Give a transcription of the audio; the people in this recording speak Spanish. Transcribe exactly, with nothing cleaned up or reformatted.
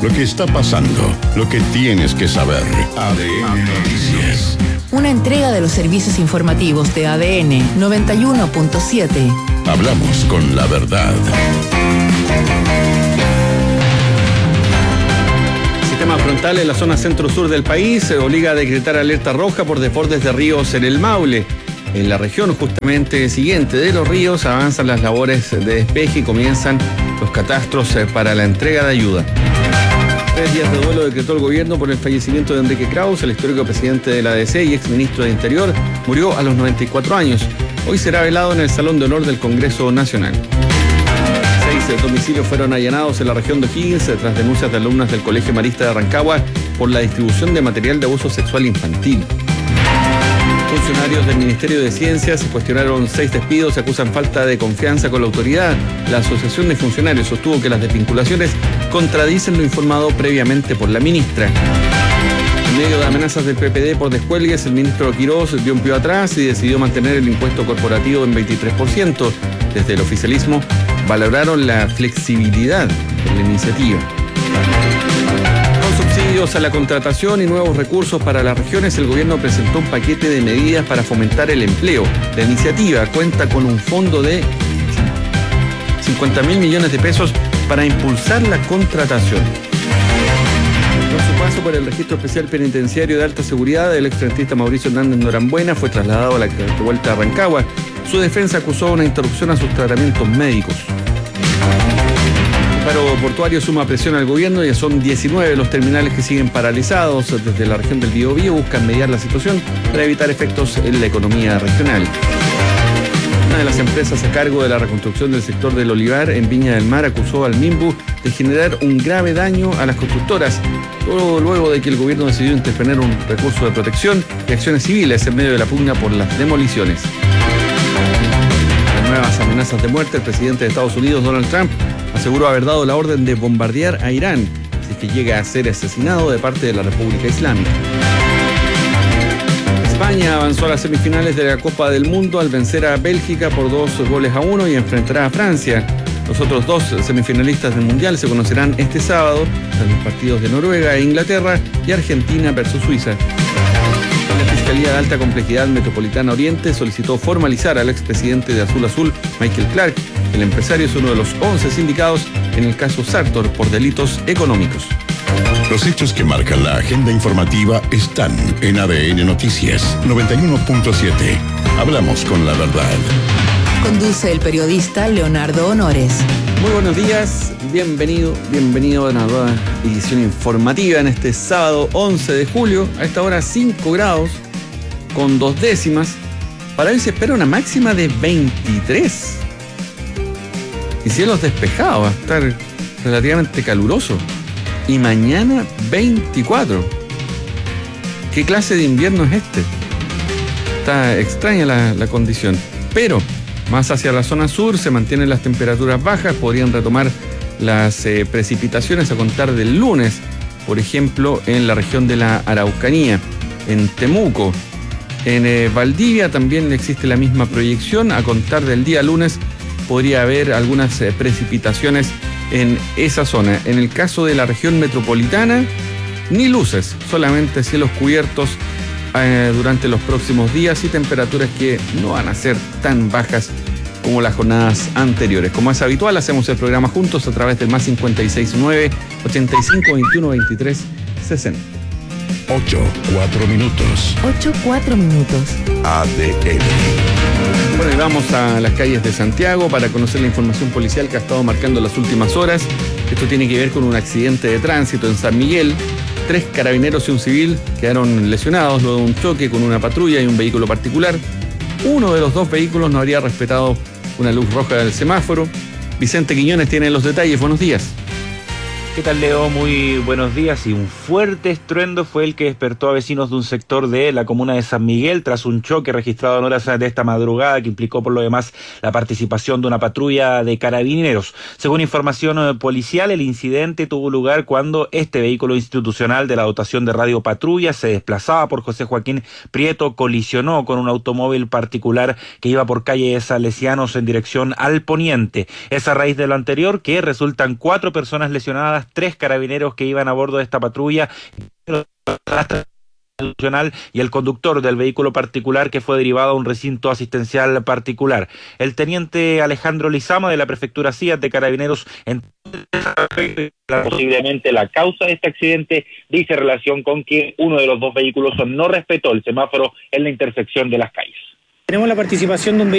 Lo que está pasando, lo que tienes que saber. A D N Noticias. Una entrega de los servicios informativos de A D N noventa y uno punto siete. Hablamos con la verdad. Sistema frontal en la zona centro-sur del país se obliga a decretar alerta roja por desbordes de ríos en el Maule. En la región justamente siguiente de los ríos avanzan las labores de despeje y comienzan los catastros para la entrega de ayuda. Tres días de duelo decretó el gobierno por el fallecimiento de Enrique Kraus, el histórico presidente de la A D C y exministro de Interior. Murió a los noventa y cuatro años. Hoy será velado en el Salón de Honor del Congreso Nacional. Seis domicilios fueron allanados en la región de O'Higgins tras denuncias de alumnas del Colegio Marista de Rancagua por la distribución de material de abuso sexual infantil. Funcionarios del Ministerio de Ciencias cuestionaron seis despidos y acusan falta de confianza con la autoridad. La Asociación de Funcionarios sostuvo que las desvinculaciones contradicen lo informado previamente por la ministra. En medio de amenazas del P P D por descuelgues, el ministro Quirós dio un pie atrás y decidió mantener el impuesto corporativo en veintitrés por ciento. Desde el oficialismo valoraron la flexibilidad de la iniciativa. Con subsidios a la contratación y nuevos recursos para las regiones, el gobierno presentó un paquete de medidas para fomentar el empleo. La iniciativa cuenta con un fondo de cincuenta mil millones de pesos para impulsar la contratación. Tras su paso por el registro especial penitenciario de alta seguridad, el exfrentista Mauricio Hernández Norambuena fue trasladado a la vuelta a Rancagua. Su defensa acusó una interrupción a sus tratamientos médicos. El paro portuario suma presión al gobierno. Ya son diecinueve los terminales que siguen paralizados. Desde la región del Biobío buscan mediar la situación para evitar efectos en la economía regional. Una de las empresas a cargo de la reconstrucción del sector del Olivar en Viña del Mar acusó al MIMBU de generar un grave daño a las constructoras, luego, luego de que el gobierno decidió interponer un recurso de protección y acciones civiles en medio de la pugna por las demoliciones. Las nuevas amenazas de muerte, el presidente de Estados Unidos, Donald Trump, aseguró haber dado la orden de bombardear a Irán si es que llega a ser asesinado de parte de la República Islámica. España avanzó a las semifinales de la Copa del Mundo al vencer a Bélgica por dos goles a uno y enfrentará a Francia. Los otros dos semifinalistas del Mundial se conocerán este sábado en los partidos de Noruega e Inglaterra y Argentina versus Suiza. La Fiscalía de Alta Complejidad Metropolitana Oriente solicitó formalizar al expresidente de Azul Azul, Michael Clark. El empresario es uno de los once sindicados en el caso Sartor por delitos económicos. Los hechos que marcan la agenda informativa están en A D N Noticias noventa y uno punto siete. Hablamos con la verdad. Conduce el periodista Leonardo Honores. Muy buenos días, bienvenido, bienvenido a una nueva edición informativa en este sábado once de julio. A esta hora cinco grados con dos décimas. Para hoy se espera una máxima de veintitrés. Y cielos despejados, va a estar relativamente caluroso. Y mañana veinticuatro. ¿Qué clase de invierno es este? Está extraña la, la condición. Pero más hacia la zona sur se mantienen las temperaturas bajas. Podrían retomar las eh, precipitaciones a contar del lunes. Por ejemplo, en la región de la Araucanía, en Temuco. En eh, Valdivia también existe la misma proyección. A contar del día lunes podría haber algunas eh, precipitaciones en esa zona. En el caso de la región metropolitana, ni luces, solamente cielos cubiertos eh, durante los próximos días y temperaturas que no van a ser tan bajas como las jornadas anteriores. Como es habitual, hacemos el programa juntos a través del más cincuenta y seis nueve, ochenta y cinco, veintiuno, veintitrés, sesenta. ocho, cuatro minutos. ocho, cuatro minutos. A D N. Bueno, y vamos a las calles de Santiago para conocer la información policial que ha estado marcando las últimas horas. Esto tiene que ver con un accidente de tránsito en San Miguel. Tres carabineros y un civil quedaron lesionados luego de un choque con una patrulla y un vehículo particular. Uno de los dos vehículos no habría respetado una luz roja del semáforo. Vicente Quiñones tiene los detalles. Buenos días. ¿Qué tal, Leo? Muy buenos días. Y un fuerte estruendo fue el que despertó a vecinos de un sector de la comuna de San Miguel tras un choque registrado en horas de esta madrugada que implicó por lo demás la participación de una patrulla de carabineros. Según información policial, el incidente tuvo lugar cuando este vehículo institucional de la dotación de Radio Patrulla se desplazaba por José Joaquín Prieto, colisionó con un automóvil particular que iba por calle Salesianos en dirección al poniente. Es a raíz de lo anterior que resultan cuatro personas lesionadas personas, tres carabineros que iban a bordo de esta patrulla y el conductor del vehículo particular que fue derivado a un recinto asistencial particular. El teniente Alejandro Lizama de la prefectura C I A T de Carabineros en posiblemente la causa de este accidente dice relación con que uno de los dos vehículos no respetó el semáforo en la intersección de las calles. Tenemos la participación de un